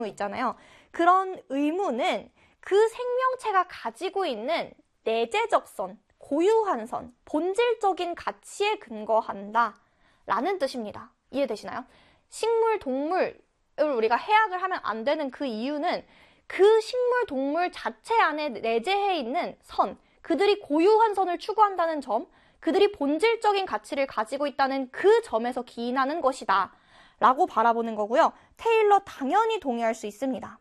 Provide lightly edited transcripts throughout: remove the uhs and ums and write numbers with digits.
있잖아요. 그런 의무는 그 생명체가 가지고 있는 내재적 선, 고유한 선, 본질적인 가치에 근거한다 라는 뜻입니다. 이해되시나요? 식물, 동물을 우리가 해악을 하면 안 되는 그 이유는 그 식물, 동물 자체 안에 내재해 있는 선, 그들이 고유한 선을 추구한다는 점, 그들이 본질적인 가치를 가지고 있다는 그 점에서 기인하는 것이다 라고 바라보는 거고요. 테일러 당연히 동의할 수 있습니다.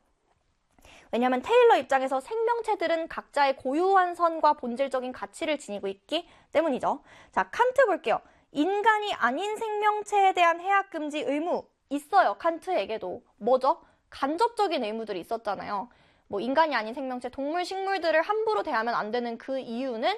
왜냐하면 테일러 입장에서 생명체들은 각자의 고유한 선과 본질적인 가치를 지니고 있기 때문이죠. 자, 칸트 볼게요. 인간이 아닌 생명체에 대한 해악 금지 의무 있어요. 칸트에게도. 뭐죠? 간접적인 의무들이 있었잖아요. 뭐 인간이 아닌 생명체, 동물, 식물들을 함부로 대하면 안 되는 그 이유는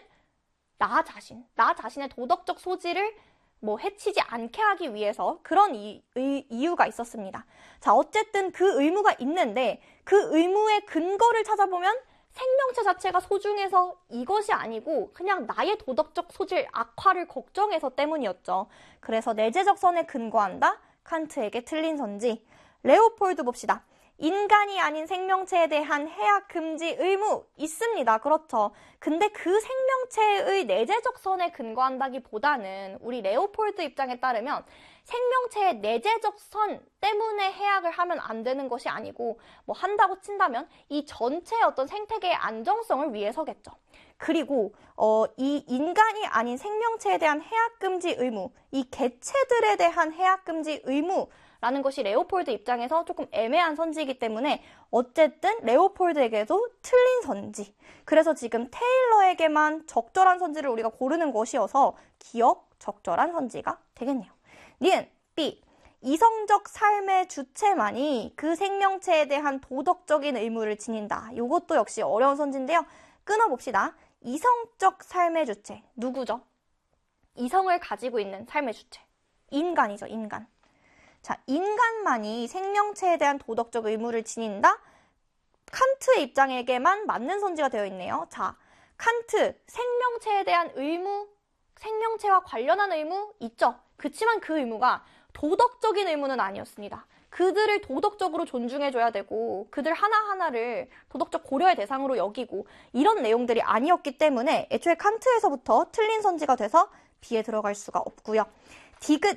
나 자신의 도덕적 소질을 해치지 않게 하기 위해서 그런 이유가 있었습니다. 자, 어쨌든 그 의무가 있는데 그 의무의 근거를 찾아보면 생명체 자체가 소중해서 이것이 아니고 그냥 나의 도덕적 소질 악화를 걱정해서 때문이었죠. 그래서 내재적 선에 근거한다? 칸트에게 틀린 선지. 레오폴드 봅시다. 인간이 아닌 생명체에 대한 해악 금지 의무 있습니다. 그렇죠. 근데 그 생명체의 내재적 선에 근거한다기보다는 우리 레오폴드 입장에 따르면 생명체의 내재적 선 때문에 해악을 하면 안 되는 것이 아니고 한다고 친다면 이 전체의 어떤 생태계의 안정성을 위해서겠죠. 그리고 이 인간이 아닌 생명체에 대한 해악 금지 의무, 이 개체들에 대한 해악 금지 의무 라는 것이 레오폴드 입장에서 조금 애매한 선지이기 때문에 어쨌든 레오폴드에게도 틀린 선지. 그래서 지금 테일러에게만 적절한 선지를 우리가 고르는 것이어서 기억 적절한 선지가 되겠네요. 니은 B. 이성적 삶의 주체만이 그 생명체에 대한 도덕적인 의무를 지닌다. 이것도 역시 어려운 선지인데요. 끊어봅시다. 이성적 삶의 주체. 누구죠? 이성을 가지고 있는 삶의 주체. 인간이죠, 인간. 자, 인간만이 생명체에 대한 도덕적 의무를 지닌다? 칸트의 입장에게만 맞는 선지가 되어 있네요. 자, 칸트, 생명체에 대한 의무, 생명체와 관련한 의무 있죠. 그치만 그 의무가 도덕적인 의무는 아니었습니다. 그들을 도덕적으로 존중해줘야 되고 그들 하나하나를 도덕적 고려의 대상으로 여기고 이런 내용들이 아니었기 때문에 애초에 칸트에서부터 틀린 선지가 돼서 B에 들어갈 수가 없고요. 디귿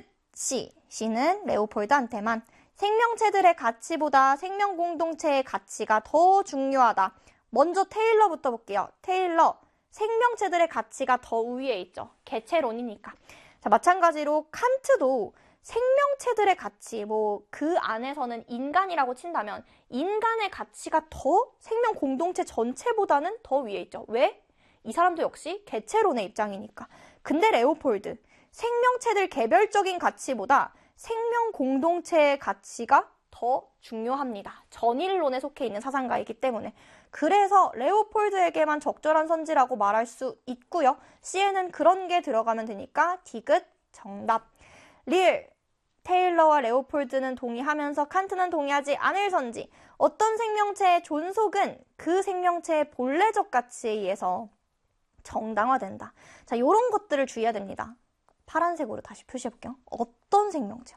C는 레오폴드한테만 생명체들의 가치보다 생명 공동체의 가치가 더 중요하다. 먼저 테일러부터 볼게요. 테일러, 생명체들의 가치가 더 우위에 있죠. 개체론이니까. 자, 마찬가지로 칸트도 생명체들의 가치, 그 안에서는 인간이라고 친다면 인간의 가치가 더 생명 공동체 전체보다는 더 위에 있죠. 왜? 이 사람도 역시 개체론의 입장이니까. 근데 레오폴드, 생명체들 개별적인 가치보다 생명 공동체의 가치가 더 중요합니다. 전일론에 속해 있는 사상가이기 때문에. 그래서 레오폴드에게만 적절한 선지라고 말할 수 있고요. C에는 그런 게 들어가면 되니까 디귿 정답. 리을, 테일러와 레오폴드는 동의하면서 칸트는 동의하지 않을 선지. 어떤 생명체의 존속은 그 생명체의 본래적 가치에 의해서 정당화된다. 자, 요런 것들을 주의해야 됩니다. 파란색으로 다시 표시해볼게요. 어떤 생명체.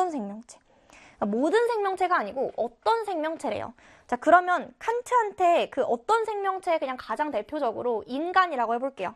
그러니까 모든 생명체가 아니고 어떤 생명체래요. 자, 그러면 칸트한테 그 어떤 생명체의 그냥 가장 대표적으로 인간이라고 해볼게요.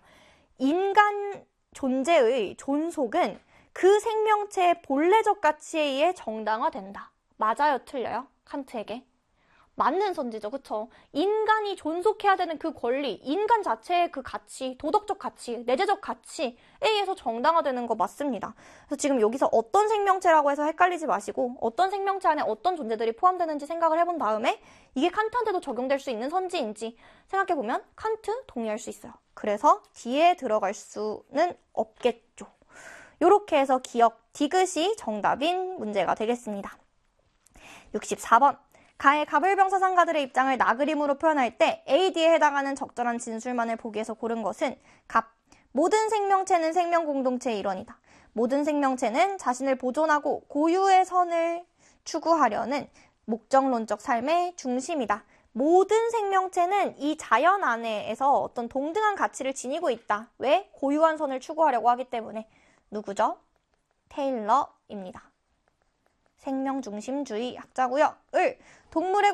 인간 존재의 존속은 그 생명체의 본래적 가치에 의해 정당화된다. 맞아요? 틀려요? 칸트에게? 맞는 선지죠. 그쵸? 인간이 존속해야 되는 그 권리, 인간 자체의 그 가치, 도덕적 가치, 내재적 가치에 의해서 정당화되는 거 맞습니다. 그래서 지금 여기서 어떤 생명체라고 해서 헷갈리지 마시고 어떤 생명체 안에 어떤 존재들이 포함되는지 생각을 해본 다음에 이게 칸트한테도 적용될 수 있는 선지인지 생각해보면 칸트 동의할 수 있어요. 그래서 D에 들어갈 수는 없겠죠. 이렇게 해서 기억 디귿이 정답인 문제가 되겠습니다. 64번. 가의 가불병 사상가들의 입장을 나그림으로 표현할 때 A, D에 해당하는 적절한 진술만을 보기 위해서 고른 것은 갑. 모든 생명체는 생명 공동체의 일원이다. 모든 생명체는 자신을 보존하고 고유의 선을 추구하려는 목적론적 삶의 중심이다. 모든 생명체는 이 자연 안에서 어떤 동등한 가치를 지니고 있다. 왜? 고유한 선을 추구하려고 하기 때문에. 누구죠? 테일러입니다. 생명중심주의 학자고요. 을, 동물의